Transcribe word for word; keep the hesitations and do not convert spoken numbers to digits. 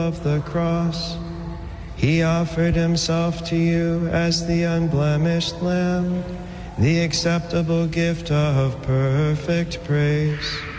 of the cross, he offered himself to you as the unblemished Lamb, the acceptable gift of perfect praise.